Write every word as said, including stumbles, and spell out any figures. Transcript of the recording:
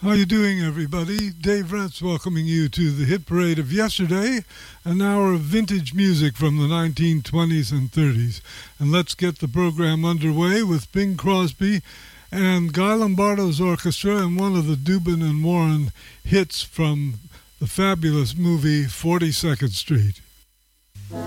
How you doing, everybody? Dave Rentz welcoming you to the hit parade of yesterday, an hour of vintage music from the nineteen twenties and thirties. And let's get the program underway with Bing Crosby and Guy Lombardo's orchestra and one of the Dubin and Warren hits from the fabulous movie forty-second Street.